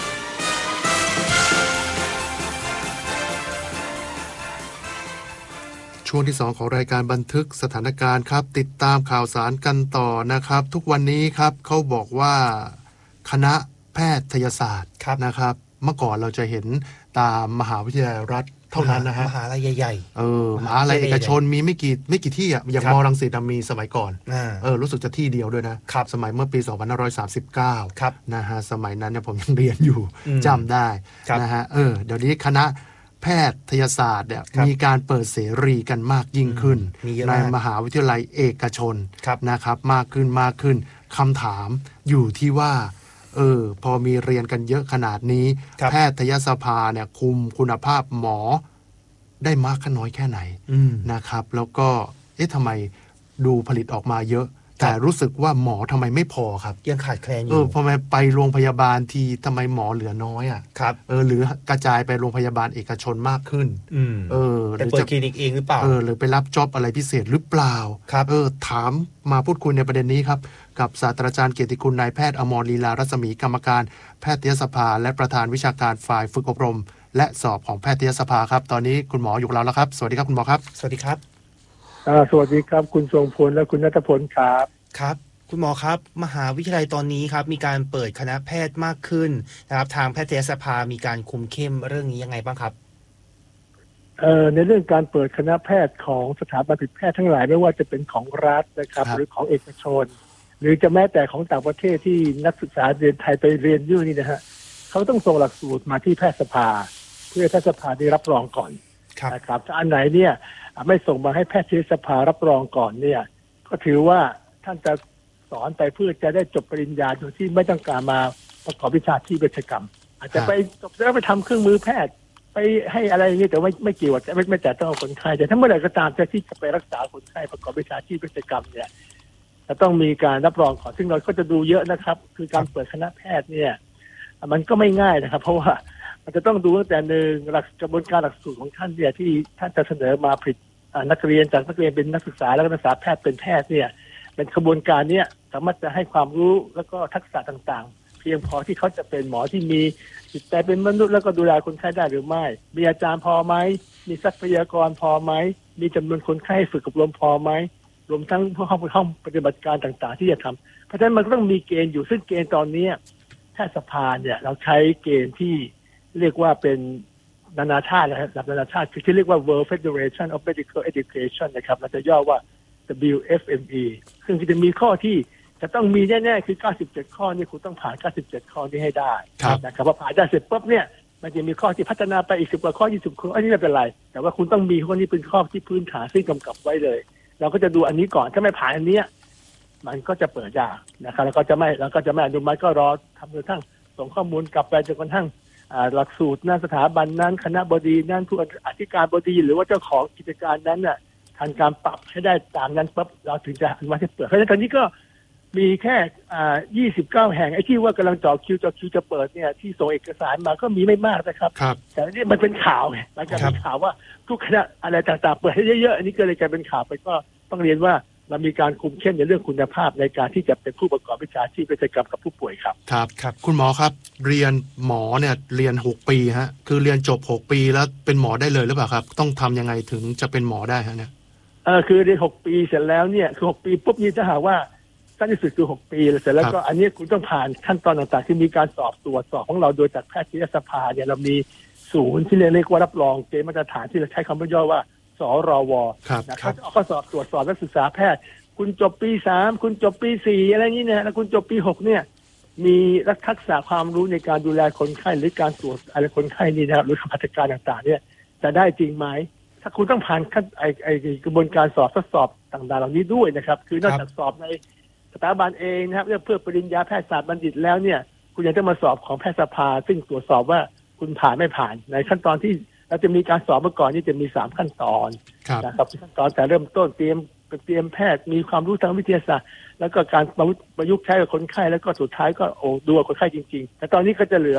ช่วงที่สองของรายการบันทึกสถานการณ์ครับติดตามข่าวสารกันต่อนะครับทุกวันนี้ครับเขาบอกว่าคณะแพทยศาสตร์นะครับเมื่อก่อนเราจะเห็นตามมหาวิทยาลัยรัฐเท่านั้นนะฮะมหาลัยใหญ่ๆเออมหาลัยเอกชนมีไม่กี่ไม่กี่ที่อ่ะอย่างม.รังสิตมีสมัยก่อนเออรู้สึกจะที่เดียวด้วยนะสมัยเมื่อปีสองพันห้าร้อยสามสิบเก้านะฮะสมัยนั้นเนี่ยผมยังเรียนอยู่จำได้นะฮะเออเดี๋ยวนี้คณะแพทยศาสตร์เนี่ยมีการเปิดเสรีกันมากยิ่งขึ้นในมหาวิทยาลัยเอกชนนะครับมากขึ้นมากขึ้นคำถามอยู่ที่ว่าเออพอมีเรียนกันเยอะขนาดนี้แพทยสภาเนี่ยคุมคุณภาพหมอได้มากขน้อยแค่ไหนนะครับแล้วก็เอ๊ะทำไมดูผลิตออกมาเยอะแต่รู้สึกว่าหมอทำไมไม่พอครับยังขาดแคลนอยู่เออพอไปโรงพยาบาลทีทำไมหมอเหลือน้อยอ่ะครับเออหรือกระจายไปโรงพยาบาลเอกชนมากขึ้นเออแต่เปิดคลินิกเองหรือเปล่าเออหรือไปรับจ็อบอะไรพิเศษหรือเปล่าครับเออถามมาพูดคุยในประเด็นนี้ครับกับศาสตราจารย์เกียรติคุณนายแพทย์อมรลีลารัศมีกรรมการแพทยสภาและประธานวิชาการฝ่ายฝึกอบรมและสอบของแพทยสภาครับตอนนี้คุณหมออยู่กับเราแล้วครับสวัสดีครับคุณหมอครับสวัสดีครับอ่าสวัสดีครับคุณทรงพลและคุณณัฐพลครับครับคุณหมอครับมหาวิทยาลัยตอนนี้ครับมีการเปิดคณะแพทย์มากขึ้นนะครับทางแพทยสภามีการคุมเข้มเรื่องนี้ยังไงบ้างครับเอ่อในเรื่องการเปิดคณะแพทย์ของสถาบันแพทย์ทั้งหลายไม่ว่าจะเป็นของรัฐนะครับหรือของเอกชนหรือจะแม้แต่ของต่างประเทศที่นักศึกษาเรียนไทยไปเรียนอยู่นี่นะฮะเขาต้องส่งหลักสูตรมาที่แพทยสภาเพื่อแพทยสภาได้รับรองก่อนนะครับถ้าอันไหนเนี่ยไม่ส่งมาให้แพทยสภารับรองก่อนเนี่ยก็ถือว่าท่านจะสอนไปเพื่อจะได้จบปริญญาโดยที่ไม่ต้องการมาประกอบวิชาชีพเวชกรรมอาจจะไปจบแล้วไปทำเครื่องมือแพทย์ไปให้อะไรอย่างนี้แต่ไม่ไม่เกี่ยวไม่ไม่แต่ต้องคนไข้แต่ถ้าเมื่อไหร่ก็ตามที่จะไปรักษาคนไข้ประกอบวิชาชีพเวชกรรมเนี่ยจะต้องมีการรับรองก่อนซึ่งเราก็จะดูเยอะนะครับคือการเปิดคณะแพทย์เนี่ยมันก็ไม่ง่ายนะครับเพราะว่ามันจะต้องดูตั้งแต่หนึ่งหลักกระบวนการหลักสูตรของท่านเนี่ยที่ท่านจะเสนอมาผลิตนักเรียนจากนักเรียนเป็นนักศึกษาแล้วก็นักศึกษาแพทย์เป็นแพทย์เนี่ยเป็นกระบวนการเนี้ยสามารถจะให้ความรู้แล้วก็ทักษะต่างๆเพียงพอที่เขาจะเป็นหมอที่มีจิตใจเป็นมนุษย์แล้วก็ดูแลคนไข้ได้หรือไม่มีอาจารย์พอไหมมีทรัพยากรพอไหมมีจำนวนคนไข้ฝึกอบรมพอไหมรวมทั้งห้องห้องปฏิบัติการต่างๆที่จะทำเพราะฉะนั้นมันก็ต้องมีเกณฑ์อยู่ซึ่งเกณฑ์ตอนนี้แพทยสภาเนี่ยเราใช้เกณฑ์ที่เรียกว่าเป็นนานาชาตินะครับนานาชาติคือที่เรียกว่า World Federation of Medical Education นะครับเราจะย่อว่า ดับเบิลยู เอฟ เอ็ม อี ซึ่งจะมีข้อที่จะต้องมีแน่ๆคือเก้าสิบเจ็ดข้อนี่คุณต้องผ่านเก้าสิบเจ็ดข้อนี้ให้ได้นะครับพอผ่านได้เสร็จปุ๊บเนี่ยมันจะมีข้อที่พัฒนาไปอีกสิบกว่าข้อยี่สิบข้ออันนี้ไม่เป็นไรแต่ว่าคุณต้องมีข้อนี้เป็นข้อที่พื้นฐานซึ่งกำกับไว้เลยเราก็จะดูอันนี้ก่อนถ้าไม่ผ่านอันนี้มันก็จะเปิดยากนะครับแล้วก็จะไม่แล้วก็จะไม่อนุมัติก็รอทำจนกระทั่งส่งข้อมูลกลับไปจนกระทั่งหลักสูตรนั้นสถาบันนั้นคณะบดีนั้นผู้อธิการบดีหรือว่าเจ้าของกิจการนั้นน่ะทางการปรับให้ได้ตามนั้นปั๊บเราถึงจะอนุมัติให้เปิดเพราะฉะนั้นตอนนี้ก็มีแค่อ่ายี่สิบเก้าแห่งไอ้ที่ว่ากำลังจ่อคิวจ่อคิวจะเปิดเนี่ยที่ส่งเอกสารมาก็มีไม่มากนะครับแต่นี่มันเป็นข่าวไงมันจะมีข่าวว่าทุกคณะอะไรต่างๆเปิดให้เยอะๆอันนี้ก็เลยกลายเป็นข่าวไปก็ต้องเรียนว่าเรามีการคุมเข้มในเรื่องคุณภาพในการที่จะเป็นผู้ประกอบวิชาชีพเวชกรรมกับผู้ป่วยครับครับครับคุณหมอครับเรียนหมอเนี่ยเรียนหกปีฮะคือเรียนจบหกปีแล้วเป็นหมอได้เลยหรือเปล่าครับต้องทำยังไงถึงจะเป็นหมอได้ฮะเนี่ยเออคือเรียนหกปีเสร็จแล้วเนี่ยคือหกปีปุ๊บนี่ถ้าหากว่าสั้นที่สุดคือหกปีเสร็จแล้วก็อันนี้คุณต้องผ่านขั้นตอนต่างๆที่มีการสอบตรวจสอบของเราโดยจากแพทยสภาเนี่ยเรามีศูนย์ที่เรียกว่ารับรองเกณฑ์มาตรฐานที่เราใช้คำย่อว่าสรวนะครับเขาก็สอบตรวจสอบนักศึกษาแพทย์คุณจบปีสามคุณจบปีสี่อะไรนี้เนี่ยแล้วคุณจบปีหกเนี่ยมีทักษะความรู้ในการดูแลคนไข้หรือการตรวจอะไรคนไข้นี่นะครับหรือมาตรการต่างๆเนี่ยจะได้จริงไหมถ้าคุณต้องผ่านขั้นไอไอกระบวนการสอบทดสอบต่างๆเหล่านี้ด้วยนะครับคือนอกจากสอบในสถาบันเองนะครับเรื่องเพื่อปริญญาแพทยศาสตร์บัณฑิตแล้วเนี่ยคุณยังต้องมาสอบของแพทยสภาซึ่งตรวจสอบว่าคุณผ่านไม่ผ่านในขั้นตอนที่เราจะมีการสอบเมื่อก่อนนี่จะมีสามขั้นตอนนะครับขั้นตอนแต่เริ่มต้นเตรียมเตรียมแพทย์มีความรู้ทางวิทยาศาสตร์แล้วก็การประยุกต์ใช้กับคนไข้แล้วก็สุดท้ายก็โอ้ดูกับคนไข้จริงๆแต่ตอนนี้ก็จะเหลือ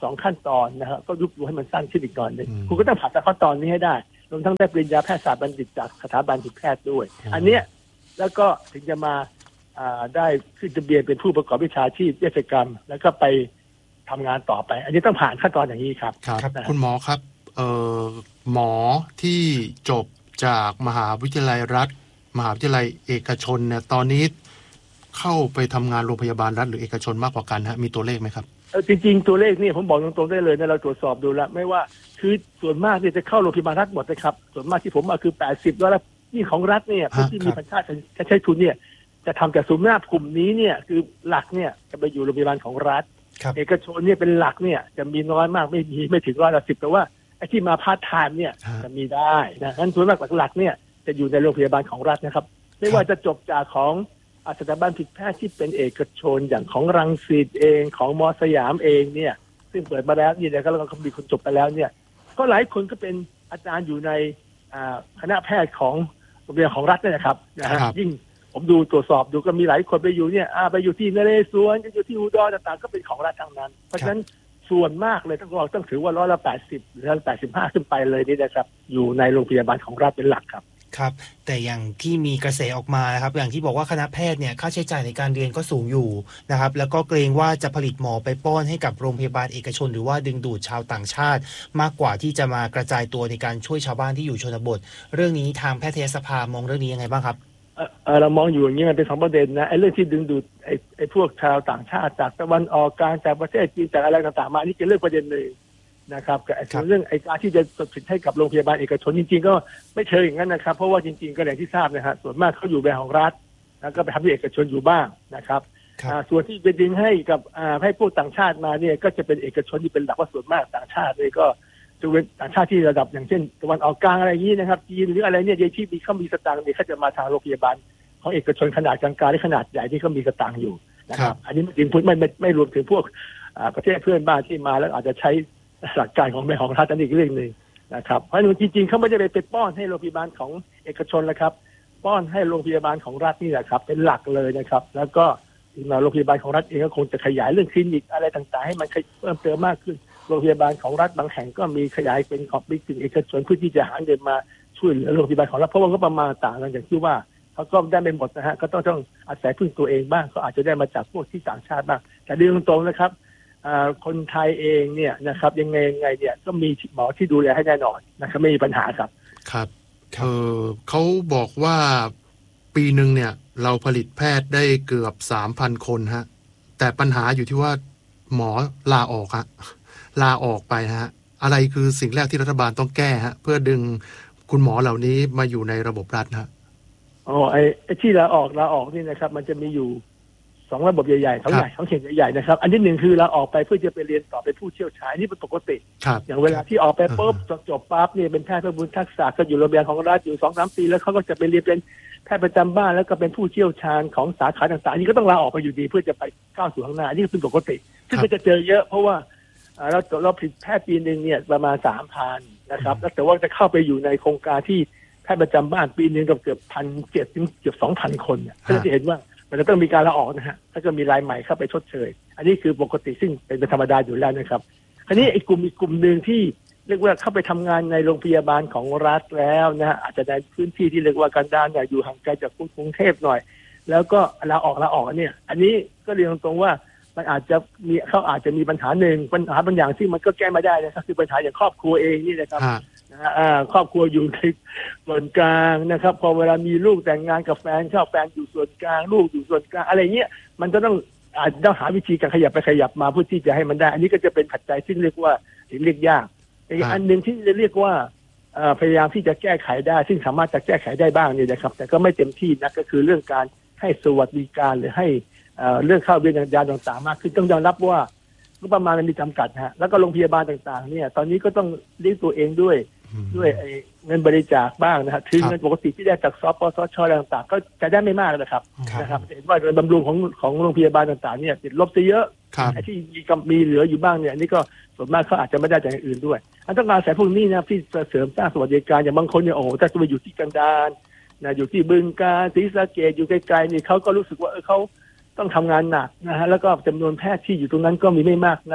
สองขั้นตอนนะครับก็ยุบดูให้มันสั้นขึ้นอีกหน่อยนึงคุณก็ต้องผ่านขั้นตอนนี้ให้ได้รวมทั้งได้ปริญญาแพทยศาสตร์บัณฑิตจากสถาบันจิตแพทย์ด้วยอันเนี้ยแล้วก็ถึงจะมาได้ขึ้นทะเบียนเป็นผู้ประกอบวิชาชีพเวชกรรมแล้วก็ไปทำงานต่อไปอันนี้ต้องผ่านขั้นตอนอย่างนี้ครับครับคุณหมอครับเอ่อหมอที่จบจากมหาวิทยาลัยรัฐมหาวิทยาลัยเอกชนเนี่ยตอนนี้เข้าไปทำงานโรงพยาบาลรัฐหรือเอกชนมากกว่ากันฮะมีตัวเลขไหมครับเออจริงๆตัวเลขนี่ผมบอกตรงๆได้เลยนะเราตรวจสอบดูแล้วไม่ว่าคือส่วนมากเนี่ยจะเข้าโรงพยาบาลรัฐหมดนะครับส่วนมากที่ผมมาคือแปดสิบแล้วนี่ของรัฐเนี่ยผู้ที่มีพันธะจะใช้ทุนเนี่ยจะทำแต่ศูนย์หน้ากลุ่มนี้เนี่ยคือหลักเนี่ยจะไปอยู่โรงพยาบาลของรัฐเอกชนเนี่ยเป็นหลักเนี่ยจะมีน้อยมากไม่มีไม่ถึงร้อยละสิบแต่ว่าไอ้ที่มาพาร์ทไทม์เนี่ยจะมีได้นะงั้นส่วนมากหลักเนี่ยจะอยู่ในโรงพยาบาลของรัฐนะครับไม่ว่าจะจบจากของสถาบันจิตแพทย์ที่เป็นเอกชนอย่างของรังสิตเองของมอสยามเองเนี่ยซึ่งเปิดมาแล้วนี่เนี่ยก็เราก็มีคนจบไปแล้วเนี่ยก็หลายคนก็เป็นอาจารย์อยู่ในคณะแพทย์ของโรงพยาบาลของรัฐนี่นะครับนะฮะยิ่งผมดูตรวจสอบดูก็มีหลายคนไปอยู่เนี่ยไปอยู่ที่นเรศวรไปอยู่ที่อุดรต่างๆก็เป็นของรัฐทั้งนั้นเพราะฉะนั้นส่วนมากเลยต้องเราต้องถือว่าร้อยละแปดสิบหรือแปดสิบห้าขึ้นไปเลยนี่นะครับอยู่ในโรงพยาบาลของรัฐเป็นหลักครับครับแต่อย่างที่มีกระแสออกมานะครับอย่างที่บอกว่าคณะแพทย์เนี่ยค่าใช้จ่ายในการเรียนก็สูงอยู่นะครับแล้วก็เกรงว่าจะผลิตหมอไปป้อนให้กับโรงพยาบาลเอกชนหรือว่าดึงดูดชาวต่างชาติมากกว่าที่จะมากระจายตัวในการช่วยชาวบ้านที่อยู่ชนบทเรื่องนี้ทางแพทยสภามองเรื่องนี้ยังไงบ้างครับเออเรามองอยู่อย่างนี้มันเป็นสองประเด็นนะไอ้เรื่องที่ดึงดูดไอ้ไอ้พวกชาวต่างชาติจากตะวันออกกลางจากประเทศจีนจากอะไรต่างๆมานี่เป็นเรื่องประเด็นหนึ่งนะครับกับเรื่องไอ้การที่จะสนับสนุนให้กับโรงพยาบาลเอกชนจริงๆก็ไม่เชิงอย่างนั้นนะครับเพราะว่าจริงๆก็อย่างที่ทราบนะฮะส่วนมากเขาอยู่แบบของรัฐแล้วก็ไปทำที่เอกชนอยู่บ้างนะครับส่วนที่เป็นดึงให้กับให้พวกต่างชาติมาเนี่ยก็จะเป็นเอกชนที่เป็นหลักว่าส่วนมากต่างชาติเลยก็จะเป็นต่างชาติที่ระดับอย่างเช่นตะวันออกกลางอะไรอย่างนี้นะครับจีนหรืออะไรเนี่ยที่มีเขามีสตางค์เนี่ยเขาจะมาทางโรงพยาบาลของเอกชนขนาดกลางๆและขนาดใหญ่ที่เขามีสตางค์อยู่นะครับอันนี้ไม่ถึงไม่ไม่ไม่รวมถึงพวกประเทศเพื่อนบ้านที่มาแล้วอาจจะใช้หลักการของแม่ของรัฐอันนี้อีกเรื่องหนึ่งนะครับเพราะฉะนั้นจริงๆเขาไม่ได้ไปป้อนให้โรงพยาบาลของเอกชนแล้วครับป้อนให้โรงพยาบาลของรัฐนี่แหละครับเป็นหลักเลยนะครับแล้วก็โรงพยาบาลของรัฐเองก็คงจะขยายเรื่องคลินิกอะไรต่างๆให้มันเพิ่มเติมมากขึ้นโรงพยาบาลของรัฐบางแห่งก็มีขยายเป็นของบิ๊กถึงเอกชนเพื่อที่จะหาเงินมาช่วยเหลือโรงพยาบาลของรัฐเพราะว่าก็ประมาณต่างกันอย่างที่ว่าเขาก็ได้ไม่หมดนะฮะก็ต้องต้องอาศัยพึ่งตัวเองบ้างก็อาจจะได้มาจากพวกที่ต่างชาติบ้างแต่เรื่องตรงๆนะครับคนไทยเองเนี่ยนะครับยังไงยังไงเนี่ยก็มีหมอที่ดูแลให้แน่นอนนะครับไม่มีปัญหาครับครับเออเขาบอกว่าปีหนึ่งเนี่ยเราผลิตแพทย์ได้เกือบสามพันคนฮะแต่ปัญหาอยู่ที่ว่าหมอลาออกฮะลาออกไปฮะอะไรคือสิ่งแรกที่รัฐบาลต้องแก้ฮะเพื่อดึงคุณหมอเหล่านี้มาอยู่ในระบบรัฐฮะอ๋อไอ้ไอ้ที่ลาออกลาออกนี่นะครับมันจะมีอยู่สองระบบใหญ่ๆเขาใหญ่เขาเข่งใหญ่ๆนะครับอันที่หนึ่งคือเราออกไปเพื่อจะไปเรียนต่อเป็นผู้เชี่ยวชาญนี่เป็นปกติอย่างเวลาที่ออกไปปุ๊บจบปั๊บเนี่ยเป็นแพทย์เพื่อบุญทักษะก็อยู่โรงพยาบาลของรัฐอยู่สองสามปีแล้วเขาก็จะไปเรียนเป็นแพทย์ประจำบ้านแล้วก็เป็นผู้เชี่ยวชาญของสาขาต่างๆนี่ก็ต้องลาออกไปอยู่ดีเพื่อจะไปก้าวสู่ข้างหน้านี่เป็นปกติซึ่งก็จะเจอเยอะเพราะว่าเราเราผลิตแพทย์ปีนึงเนี่ยประมาณสามพันนะครับแล้วแต่ว่าจะเข้าไปอยู่ในโครงการที่แพทย์ประจำบ้านปีนึงก็เกือบพันเจ็ดถึงเกือบสองพันคนเนี่ยก็จะเห็นว่ามันจะต้องมีการลาออกนะฮะถ้าจะมีรายใหม่เข้าไปชดเชยอันนี้คือปกติซึ่งเป็นธรรมดาอยู่แล้วนะครับคราวนี้ไอ้กลุ่มอีกกลุ่มหนึ่งที่เรียกว่าเข้าไปทำงานในโรงพยาบาลของรัฐแล้วนะฮะอาจจะในพื้นที่ที่เรียกว่ากันดารเนี่ยอยู่ห่างไกลจากกรุงเทพหน่อยแล้วก็ลาออกลาออกเนี่ยอันนี้ก็เรียนตรงๆว่ามันอาจจะมีเขาอาจจะมีปัญหาหนึ่งปัญหาบางอย่างที่มันก็แก้ไม่ได้นะครับคือปัญหาอย่างครอบครัวเองนี่นะครับนะอ่าครอบครัวอยู่ในส่วนกลางนะครับพอเวลามีลูกแต่งงานกับแฟนชอบแฟนอยู่ส่วนกลางลูกอยู่ส่วนกลางอะไรเงี้ยมันก็ต้องอาจจะต้องหาวิธีการขยับไปขยับมาเพื่อที่จะให้มันได้อันนี้ก็จะเป็นปัจจัยที่เรียกว่าเรียกยากอีกอันหนึ่งที่เรียกว่าพยายามที่จะแก้ไขได้ซึ่งสามารถจะแก้ไขได้บ้างเนี่ยนะครับแต่ก็ไม่เต็มที่นะก็คือเรื่องการให้สวัสดิการหรือให้เรื่องเข้าเรียนยาต่างๆมากคือต้องยอมรับว่าก็ประมาณมันมีจำกัดฮะแล้วก็โรงพยาบาลต่างๆเนี่ยตอนนี้ก็ต้องเลี้ยงตัวเองด้วยด้วยเงินบริจาคบ้างนะฮะถึงเงินปกติที่ได้จากสปสชอะไรต่างๆก็จะได้ไม่มากนะครับนะครับเห็นว่าเงินบำรุงของของโรงพยาบาลต่างๆเนี่ยติดลบซะเยอะไอ้ที่มีกำมีเหลืออยู่บ้างเนี่ยอันนี้ก็ส่วนมากเขาอาจจะไม่ได้จากอย่างอื่นด้วยอันต้องการสายพวกนี้นะที่เสริมสร้างสวัสดิการอย่างบางคนเนี่ยโอ้โหถ้าจะไปอยู่ที่กันดารนะอยู่ที่บึงกาฬศรีสะเกษอยู่ไกลๆนี่เขาก็รู้สึกว่าเออเขาต้องทำงานหนักนะฮะแล้วก็จำนวนแพทย์ที่อยู่ตรงนั้นก็มีไม่มากนัก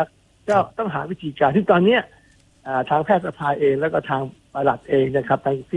ก็ต้องหาวิธีการที่ตอนเนี้ยทางแพทยสภาเองแล้วก็ทางปลัดเองนะครับทาง